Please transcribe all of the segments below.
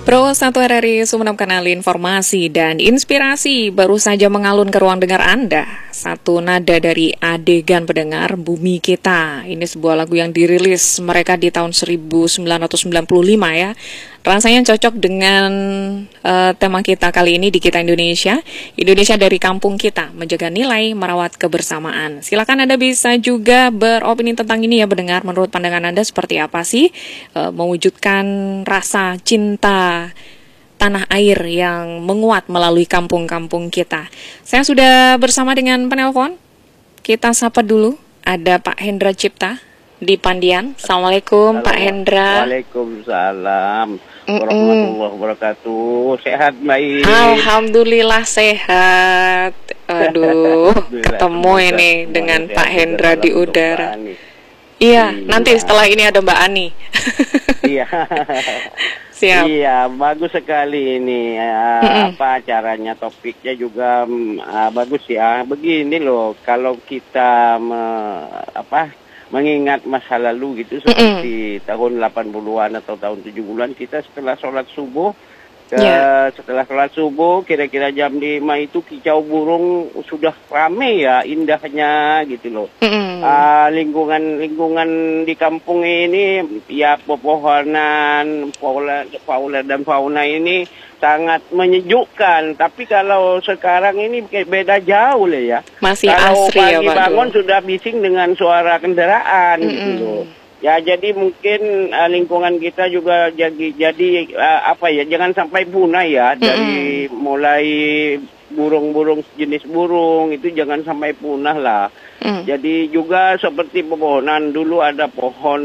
Pro 1 RRI Sumeneb, kanal informasi dan inspirasi baru saja mengalun ke ruang dengar Anda. Satu nada dari adegan pendengar Bumi Kita. Ini sebuah lagu yang dirilis mereka di tahun 1995 ya. Rasanya cocok dengan tema kita kali ini di Kita Indonesia. Indonesia dari kampung kita, menjaga nilai, merawat kebersamaan. Silakan Anda bisa juga beropini tentang ini ya, pendengar. Menurut pandangan Anda seperti apa sih mewujudkan rasa cinta tanah air yang menguat melalui kampung-kampung kita. Saya sudah bersama dengan penelpon. Kita sapa dulu. Ada Pak Hendra Cipta di Pandian. Assalamualaikum Pak Hendra. Waalaikumsalam warahmatullahi wabarakatuh. Sehat baik? Alhamdulillah sehat. Aduh, ketemu ini dengan Pak Hendra di udara. Iya, nanti setelah ini ada Mbak Ani. Iya. Siap. Iya, bagus sekali ini apa acaranya, topiknya juga bagus ya. Begini loh, kalau kita mengingat masa lalu gitu seperti tahun 80-an atau tahun 70-an, kita setelah sholat subuh setelah sholat subuh kira-kira jam 5 itu kicau burung sudah rame ya, indahnya gitu loh. Lingkungan di kampung ini ya, pepohonan, fauna dan fauna ini sangat menyejukkan. Tapi kalau sekarang ini beda jauh lah ya. Masih kalau asri ya Pak. Kalau pagi bangun sudah bising dengan suara kendaraan gitu loh. Ya, jadi mungkin lingkungan kita juga jadi jangan sampai punah ya. Dari mulai burung-burung, jenis burung itu jangan sampai punah lah. Jadi juga seperti pepohonan, dulu ada pohon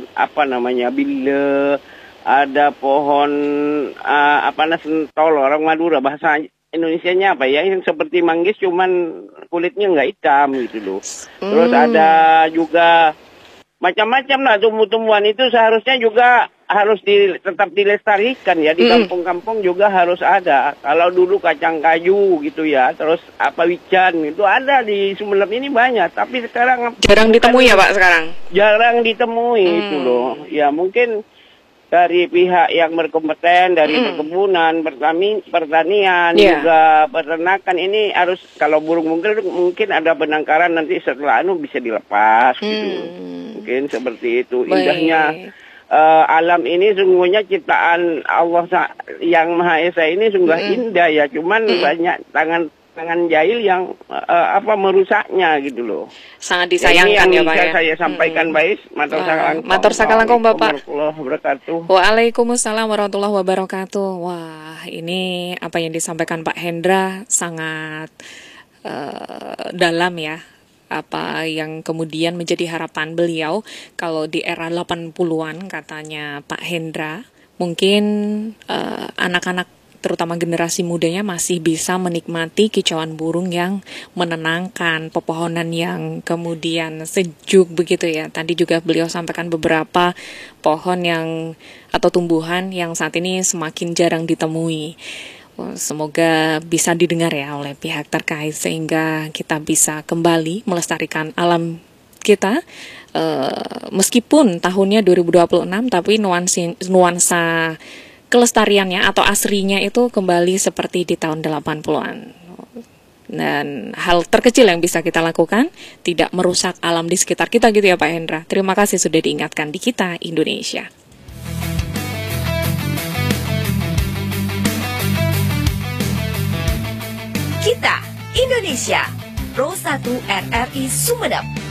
bile, ada pohon sentol, orang Madura bahasa Indonesianya apa ya, yang seperti manggis cuman kulitnya nggak hitam gitu loh. Terus ada juga macam-macam lah tumbuh-tumbuhan, itu seharusnya juga harus tetap dilestarikan ya. Di kampung-kampung juga harus ada. Kalau dulu kacang kayu gitu ya, terus wican itu ada di Sumeneb ini banyak. Tapi sekarang jarang ditemui ya Pak sekarang? Jarang ditemui itu loh. Ya mungkin dari pihak yang berkompeten, dari perkebunan, pertanian, juga peternakan ini harus, kalau burung mungkin ada penangkaran nanti setelah bisa dilepas gitu. Mungkin seperti itu. Indahnya alam ini sungguhnya ciptaan Allah yang Maha Esa ini sungguh indah ya. Cuman banyak tangan jahil yang merusaknya gitu loh. Sangat disayangkan ya Pak ya. Saya sampaikan baik. Matur sakalangkong Bapak. Warahmatullahi wabarakatuh. Waalaikumsalam warahmatullahi wabarakatuh. Wah, ini apa yang disampaikan Pak Hendra sangat dalam ya. Apa yang kemudian menjadi harapan beliau kalau di era 80-an katanya Pak Hendra, mungkin anak-anak terutama generasi mudanya masih bisa menikmati kicauan burung yang menenangkan, pepohonan yang kemudian sejuk begitu ya. Tadi juga beliau sampaikan beberapa pohon atau tumbuhan yang saat ini semakin jarang ditemui. Semoga bisa didengar ya oleh pihak terkait sehingga kita bisa kembali melestarikan alam kita. Meskipun tahunnya 2026 tapi nuansa kelestariannya atau asrinya itu kembali seperti di tahun 80-an. Dan hal terkecil yang bisa kita lakukan, tidak merusak alam di sekitar kita gitu ya Pak Hendra. Terima kasih sudah diingatkan di Kita Indonesia. Kita Indonesia, Pro 1 RRI Sumeneb.